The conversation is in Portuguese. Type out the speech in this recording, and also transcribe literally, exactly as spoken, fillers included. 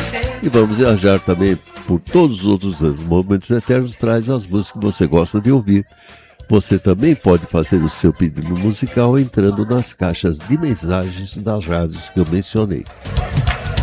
E vamos viajar também por todos os outros anos. Momentos Eternos traz as músicas que você gosta de ouvir. Você também pode fazer o seu pedido musical entrando nas caixas de mensagens das rádios que eu mencionei.